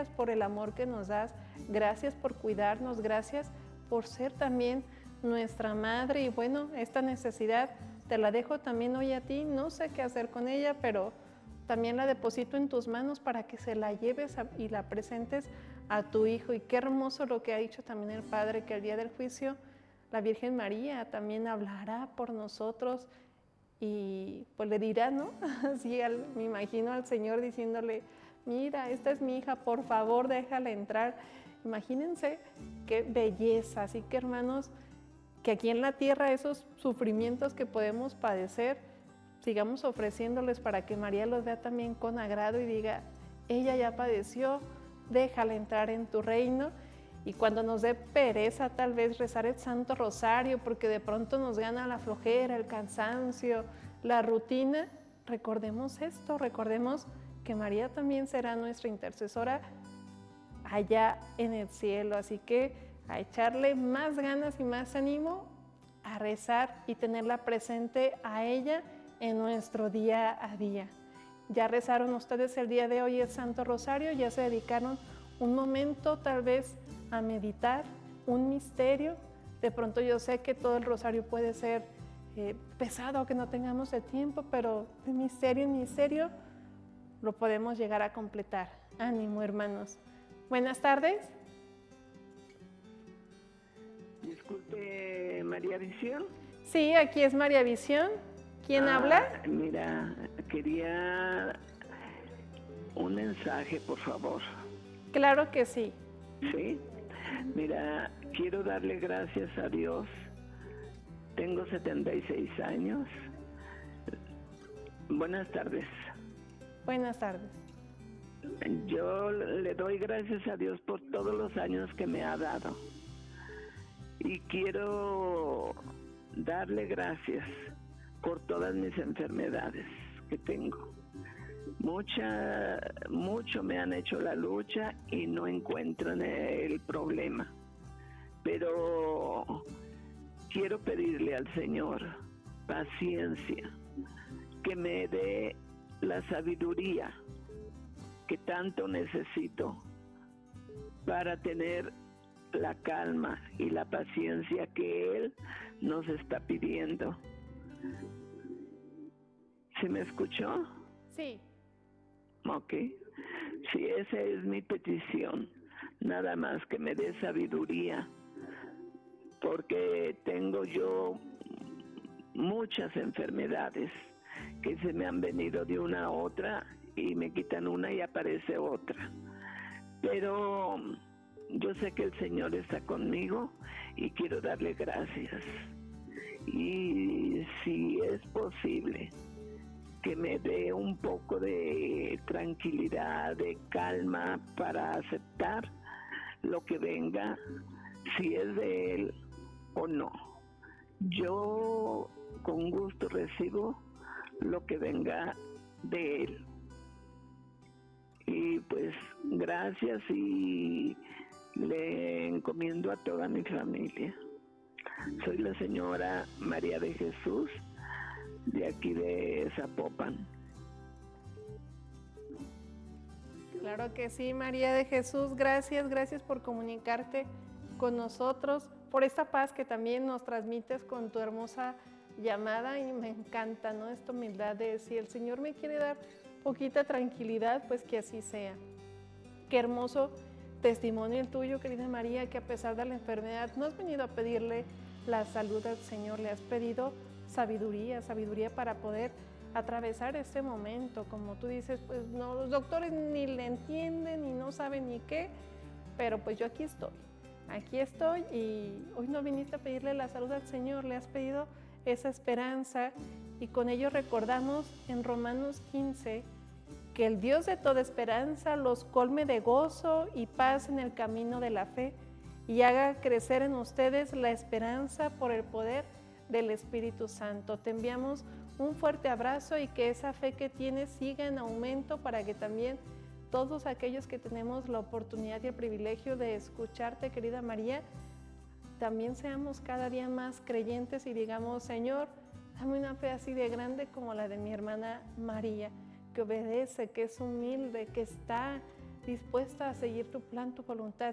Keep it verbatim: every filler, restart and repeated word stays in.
gracias por el amor que nos das, gracias por cuidarnos, gracias por ser también nuestra madre. Y bueno, esta necesidad te la dejo también hoy a ti, no sé qué hacer con ella, pero también la deposito en tus manos para que se la lleves a, y la presentes a tu hijo. Y qué hermoso lo que ha dicho también el Padre, que el día del juicio la Virgen María también hablará por nosotros y pues le dirá, ¿no? Así al, me imagino al Señor diciéndole, mira, esta es mi hija, por favor déjala entrar. Imagínense qué belleza. Así que hermanos, que aquí en la tierra esos sufrimientos que podemos padecer, sigamos ofreciéndoles para que María los vea también con agrado y diga, ella ya padeció, déjala entrar en tu reino. Y cuando nos dé pereza tal vez rezar el Santo Rosario, porque de pronto nos gana la flojera, el cansancio, la rutina, recordemos esto, recordemos que María también será nuestra intercesora allá en el cielo. Así que a echarle más ganas y más ánimo a rezar y tenerla presente a ella en nuestro día a día. Ya rezaron ustedes el día de hoy el Santo Rosario, ya se dedicaron un momento tal vez a meditar un misterio. De pronto yo sé que todo el rosario puede ser eh, pesado, que no tengamos el tiempo, pero de misterio en misterio lo podemos llegar a completar. Ánimo, hermanos. Buenas tardes. Disculpe, María Visión. Sí, aquí es María Visión. ¿Quién ah, habla? Mira, quería un mensaje, por favor. Claro que sí. Sí. Mira, quiero darle gracias a Dios. Tengo setenta y seis años. Buenas tardes. Buenas tardes. Yo le doy gracias a Dios por todos los años que me ha dado. Y quiero darle gracias por todas mis enfermedades que tengo. Mucha, mucho me han hecho la lucha y no encuentran el problema. Pero quiero pedirle al Señor paciencia, que me dé la sabiduría que tanto necesito para tener la calma y la paciencia que Él nos está pidiendo. ¿Sí me escuchó? Sí. Ok. Sí, esa es mi petición. Nada más que me dé sabiduría, porque tengo yo muchas enfermedades que se me han venido de una a otra y me quitan una y aparece otra. Pero yo sé que el Señor está conmigo y quiero darle gracias. Y si es posible, que me dé un poco de tranquilidad, de calma para aceptar lo que venga, si es de Él o no. Yo con gusto recibo lo que venga de Él. Y pues gracias, y le encomiendo a toda mi familia. Soy la señora María de Jesús, de aquí de Zapopan. Claro que sí, María de Jesús, gracias, gracias por comunicarte con nosotros, por esta paz que también nos transmites con tu hermosa llamada. Y me encanta, ¿no? Esta humildad de si el Señor me quiere dar poquita tranquilidad, pues que así sea. Qué hermoso testimonio el tuyo, querida María, que a pesar de la enfermedad no has venido a pedirle la salud al Señor, le has pedido sabiduría, sabiduría para poder atravesar este momento. Como tú dices, pues no, los doctores ni le entienden ni no saben ni qué, pero pues yo aquí estoy, aquí estoy y hoy no viniste a pedirle la salud al Señor, le has pedido esa esperanza. Y con ello recordamos en Romanos quince que el Dios de toda esperanza los colme de gozo y paz en el camino de la fe y haga crecer en ustedes la esperanza por el poder del Espíritu Santo. Te enviamos un fuerte abrazo y que esa fe que tienes siga en aumento para que también todos aquellos que tenemos la oportunidad y el privilegio de escucharte, querida María, también seamos cada día más creyentes y digamos, Señor, dame una fe así de grande como la de mi hermana María, que obedece, que es humilde, que está dispuesta a seguir tu plan, tu voluntad,